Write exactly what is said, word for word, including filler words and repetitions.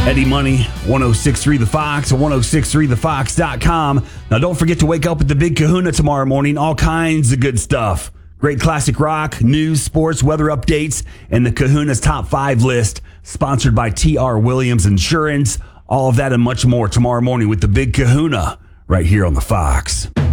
Eddie Money, ten sixty-three The Fox, or ten sixty-three the fox dot com. Now, don't forget to wake up with the Big Kahuna tomorrow morning. All kinds of good stuff. Great classic rock, news, sports, weather updates, and the Kahuna's Top five list, sponsored by T R. Williams Insurance. All of that and much more tomorrow morning with the Big Kahuna right here on The Fox.